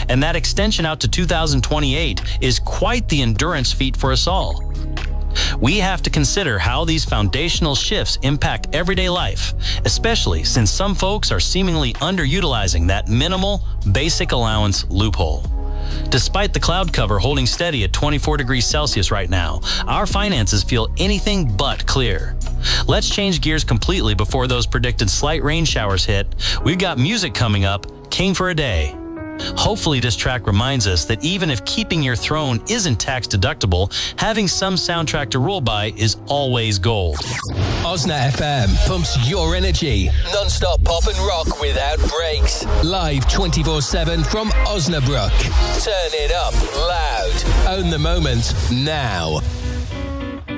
And that extension out to 2028 is quite the endurance feat for us all. We have to consider how these foundational shifts impact everyday life, especially since some folks are seemingly underutilizing that minimal, basic allowance loophole. Despite the cloud cover holding steady at 24 degrees Celsius right now, our finances feel anything but clear. Let's change gears completely before those predicted slight rain showers hit. We've got music coming up, King for a Day. Hopefully this track reminds us that even if keeping your throne isn't tax deductible, having some soundtrack to roll by is always gold. Osna FM pumps your energy. Non-stop pop and rock without breaks. Live 24/7 from Osnabrück. Turn it up loud. Own the moment now.